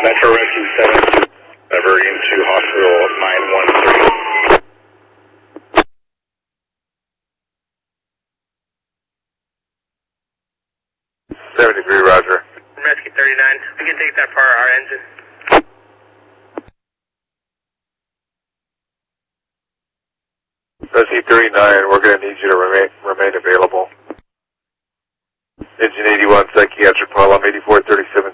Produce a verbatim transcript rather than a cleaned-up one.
Metro Rescue seven two, diverting to hospital nine one three. seventy-three, roger. Rescue thirty-nine, we can take that for our engine. Rescue thirty-nine, we're going to need you to remain, remain available. Engine eighty-one, psychiatric problem, eighty-four thirty-seven